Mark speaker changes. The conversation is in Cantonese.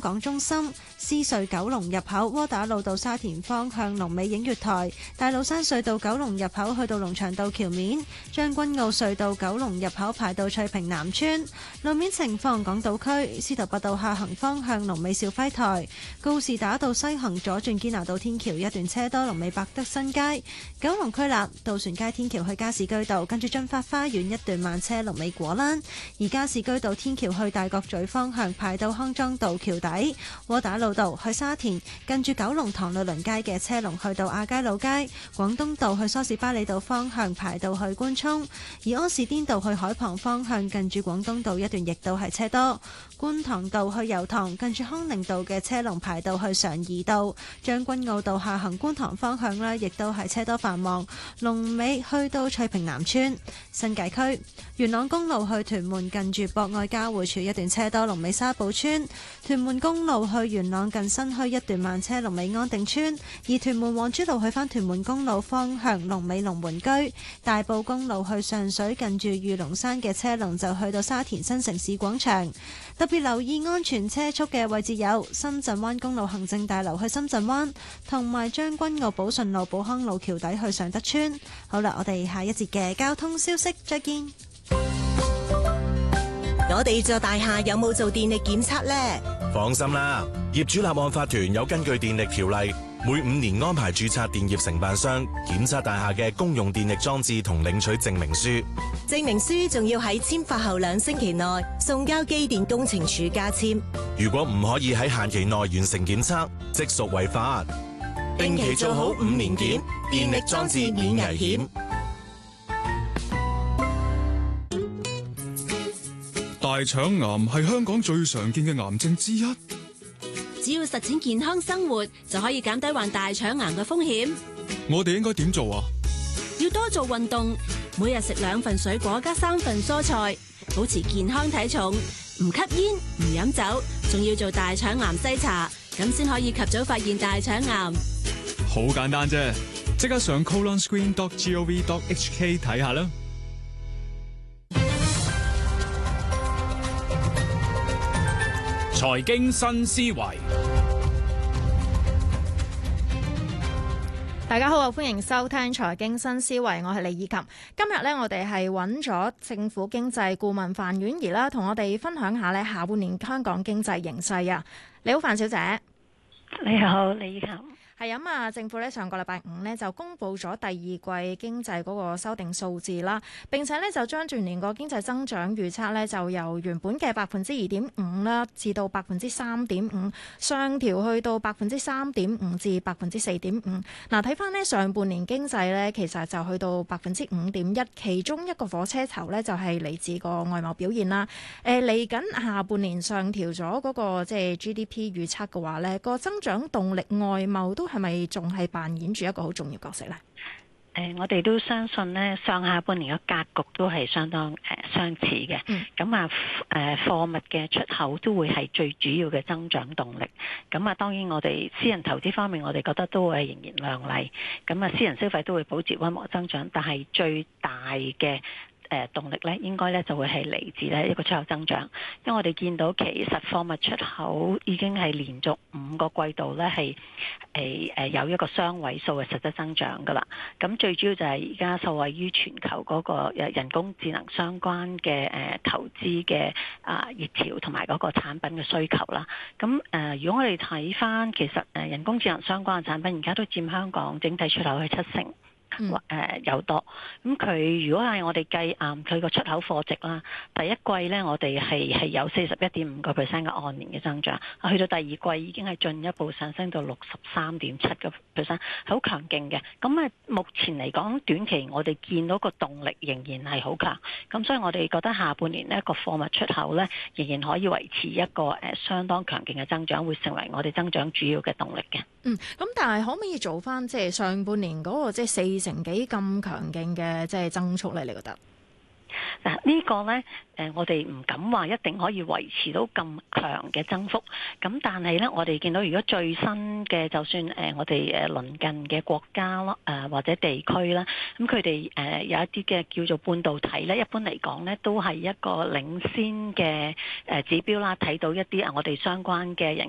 Speaker 1: 港中心、獅隧九龍入口窩打老道沙田方向龍尾映月台、大老山隧道九龍入口去到龍翔道橋面、將軍澳隧道九龍入口排到翠屏南村。路面情況，港島區司徒拔道下行方向龍尾兆輝台、告士打道西行左轉堅拿道天橋一段車多，龍尾百德新街。九龍區立渡船街天橋去加士居道，跟住駿發花園一段慢車，龍尾果欄。而加士居道天橋去大角咀方向排到康莊道橋底。窩打老道去沙田，近住九龍塘律倫街嘅車龍去到亞皆老街。廣東道去梳士巴利道方向排到去官涌。而柯士甸道去海旁方向，近住廣東道一段亦都係車多。觀塘道去油塘，近住康寧道嘅車龍排到去常怡道。將軍澳道下行觀塘方向呢，亦都係車多繁忙，龍尾去到翠屏南村。新界區元朗公路去屯門，近住博愛交匯處一段車多，龍尾沙寶村。屯門公路去元朗近新墟一段慢車，龍尾安定村。而屯門皇珠路去返屯門公路方向，龍尾龍門居。大埔公路去上水，近住御龍山嘅車龍就去到沙田新城市廣場。特別留意安全車速嘅位置有深圳灣公路行政大樓去深圳灣，同埋將軍澳寶順路寶康路橋底去尚德村。好啦，我哋下一節嘅交通消息再見。
Speaker 2: 我哋座大廈有冇做電力檢測呢？
Speaker 3: 放心啦，業主立案法團有根據電力條例，每5年安排註冊電業承辦商檢測大廈嘅公用電力裝置同領取證明書。
Speaker 2: 證明書仲要喺簽發後2星期內送交機電工程署加簽。
Speaker 3: 如果唔可以喺限期內完成檢測，即屬違法。定期做好5年檢，電力裝置免危險。
Speaker 4: 大腸癌係香港最常見嘅癌症之一。
Speaker 5: 只要實踐健康生活，就可以減低患大腸癌嘅風險。
Speaker 4: 我哋應該點做啊？
Speaker 5: 要多做運動，每日食2份水果加3份蔬菜，保持健康體重，唔吸煙唔飲酒，仲要做大腸癌篩查，咁先可以及早發現大腸癌。
Speaker 4: 好簡單啫，即刻上 colonscreen.gov.hk 睇下啦。
Speaker 6: 財經新思維，
Speaker 7: 大家好，歡迎收聽財經新思維，我係李以琴。今日呢，我哋係揾咗政府經濟顧問范婉儀啦，同我哋分享下呢下半年香港經濟形勢啊。你好，范小姐。
Speaker 8: 你好，李以琴。
Speaker 7: 係咁啊！政府咧上個禮拜5咧就公布咗第二季經濟嗰個修訂數字啦，並且咧就將全年個經濟增長預測咧就由原本嘅2.5%啦，至到3.5%，上調去到3.5%至4.5%。嗱，睇翻呢上半年經濟咧，其實就去到5.1%，其中一個火車頭咧就係嚟自個外貿表現啦。嚟緊下半年上調咗嗰個即係 GDP 預測嘅話咧，個增長動力外貿都係咪仲係扮演住一個好重要角色呢？
Speaker 8: 我哋都相信呢上下半年嘅格局都係相當相似嘅。咁貨物嘅出口都會係最主要嘅增長動力。咁當然我哋私人投資方面，我哋覺得都會仍然亮麗。咁私人消費都會保持溫和增長，但係最大嘅動力咧，應該咧就會係嚟自咧一個出口增長，因為我哋見到其實貨物出口已經係連續5個季度咧係有一個雙位數嘅實質增長噶啦。咁最主要就係而家受惠於全球嗰個人工智能相關嘅投資嘅熱潮同埋嗰個產品嘅需求啦。咁如果我哋睇翻其實人工智能相關嘅產品而家都佔香港整體出口係70%。有多咁佢如果係我哋計佢個出口貨值啦，第一季呢，我哋係有41.5% 嘅按年嘅增長，去到第二季已經係進一步上升到63.7%，係好強勁嘅。咁目前嚟講短期我哋見到個動力仍然係好強，咁所以我哋覺得下半年呢個貨物出口呢，仍然可以維持一個相當強勁嘅增長，會成為我哋增長主要嘅動力嘅。
Speaker 7: 咁但係可唔可以做翻即係上半年嗰個即係4成幾咁強勁嘅即係增速咧？你覺得？
Speaker 8: 嗱，呢個呢，我哋唔敢話一定可以維持到咁強嘅增幅。咁但係呢，我哋見到如果最新嘅，就算我哋鄰近嘅國家啦，或者地區啦，咁佢哋有一啲嘅叫做半導體呢，一般嚟講呢，都係一個領先嘅指標啦。睇到一啲我哋相關嘅人